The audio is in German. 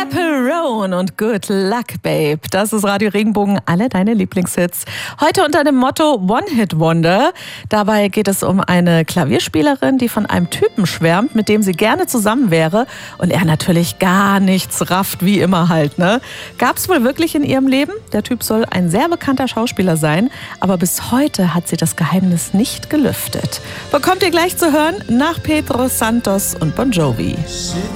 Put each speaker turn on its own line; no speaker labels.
Chaperone und Good Luck, Babe. Das ist Radio Regenbogen, alle deine Lieblingshits. Heute unter dem Motto One-Hit-Wonder. Dabei geht es um eine Klavierspielerin, die von einem Typen schwärmt, mit dem sie gerne zusammen wäre. Und er natürlich gar nichts rafft, wie immer halt, ne? Gab's wohl wirklich in ihrem Leben? Der Typ soll ein sehr bekannter Schauspieler sein. Aber bis heute hat sie das Geheimnis nicht gelüftet. Bekommt ihr gleich zu hören nach Pedro Santos und Bon Jovi.